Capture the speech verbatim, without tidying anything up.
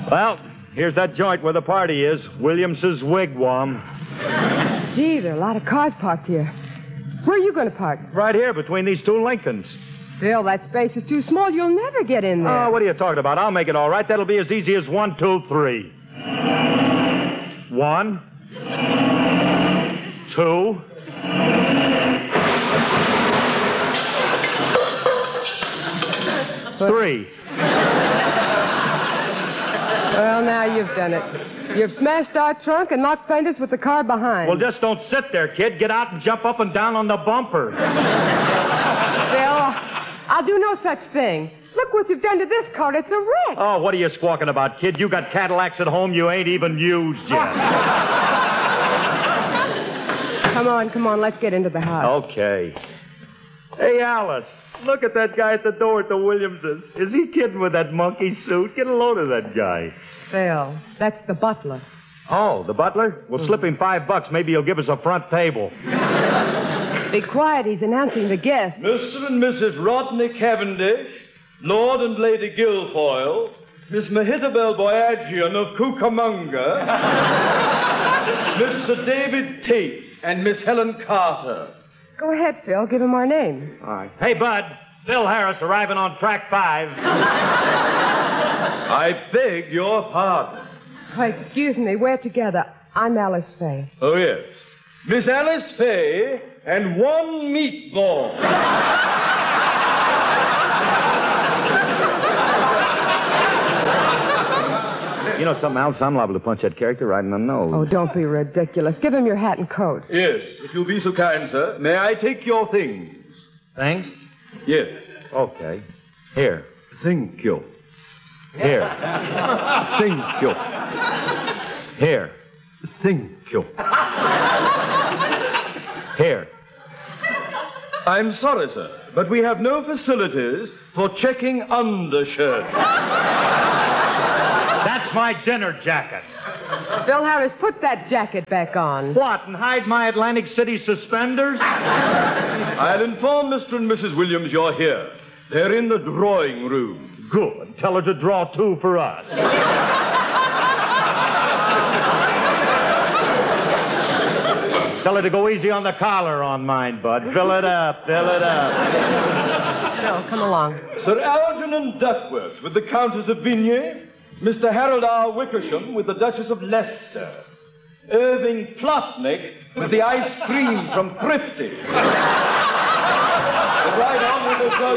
Well, here's that joint where the party is. Williams's Wigwam. Gee, there are a lot of cars parked here. Where are you going to park? Right here between these two Lincolns. Bill, that space is too small. You'll never get in there. Oh, what are you talking about? I'll make it all right. That'll be as easy as one, two, three. One. Two. Three. Well, now you've done it. You've smashed our trunk and knocked fenders with the car behind. Well, just don't sit there, kid. Get out and jump up and down on the bumpers. Bill, I'll do no such thing. Look what you've done to this car. It's a wreck. Oh, what are you squawking about, kid? You got Cadillacs at home you ain't even used yet. Come on, come on. Let's get into the house. Okay. Hey, Alice, look at that guy at the door at the Williamses. Is he kidding with that monkey suit? Get a load of that guy. Bill, that's the butler. Oh, the butler? We'll slip him five bucks. Maybe he'll give us a front table. Be quiet. He's announcing the guests. Mister and Missus Rodney Cavendish, Lord and Lady Guilfoyle, Miss Mehitabel Boyagian of Cucamonga, Mister David Tate, and Miss Helen Carter. Go ahead, Phil. Give him our name. All right. Hey, Bud. Phil Harris arriving on track five. I beg your pardon. Oh, excuse me. We're together. I'm Alice Faye. Oh, yes. Miss Alice Faye and one meatball. You know something else? I'm liable to punch that character right in the nose. Oh, don't be ridiculous. Give him your hat and coat. Yes, if you'll be so kind, sir. May I take your things? Thanks? Yes. Okay. Here. Thank you. Here. Thank you. Here. Thank you. Here. I'm sorry, sir, but we have no facilities for checking undershirts. That's my dinner jacket. Phil Harris, put that jacket back on. What, and hide my Atlantic City suspenders? I'll inform Mister and Missus Williams you're here. They're in the drawing room. Good. Tell her to draw two for us. Tell her to go easy on the collar on mine, Bud. Fill it up, fill it up. Phil, come along. Sir Algernon Duckworth with the Countess of Vigny, Mister Harold R. Wickersham with the Duchess of Leicester, Irving Plotnick with the ice cream from Thrifty. The Right Honorable